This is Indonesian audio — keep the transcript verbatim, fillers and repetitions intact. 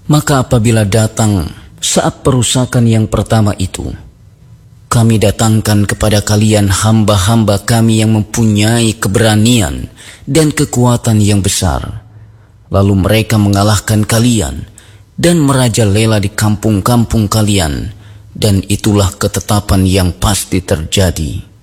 Maka apabila datang saat perusakan yang pertama itu, kami datangkan kepada kalian hamba-hamba kami yang mempunyai keberanian dan kekuatan yang besar. Lalu mereka mengalahkan kalian dan merajalela di kampung-kampung kalian, dan itulah ketetapan yang pasti terjadi.